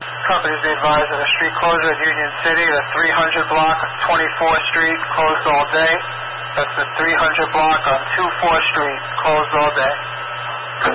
Companies be advised of a street closure at Union City, the 300 block of 24th Street, closed all day. That's the 300 block on 24th Street, closed all day.